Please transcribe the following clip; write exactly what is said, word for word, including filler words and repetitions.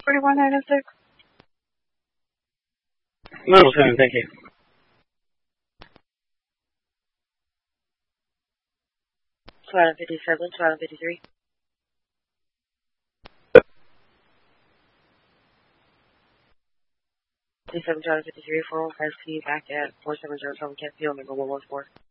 forty-one nine oh six. Level seven, thank you. two out of fifty-seven, two out of fifty-three. fifty-seven, two out of fifty-three, four one five C, back at four seven zero seven, Kent Field, number one one four.